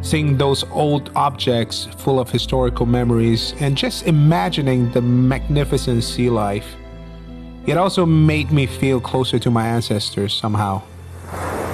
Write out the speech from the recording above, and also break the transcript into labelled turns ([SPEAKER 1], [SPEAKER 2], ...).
[SPEAKER 1] Seeing those old objects full of historical memories and just imagining the magnificent sea life. It also made me feel closer to my ancestors somehow.